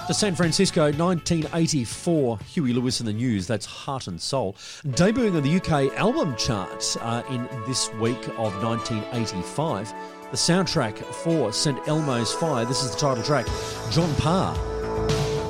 To San Francisco, 1984, Huey Lewis and the News, that's Heart and Soul. Debuting on the UK album chart in this week of 1985, the soundtrack for St Elmo's Fire. This is the title track, John Parr.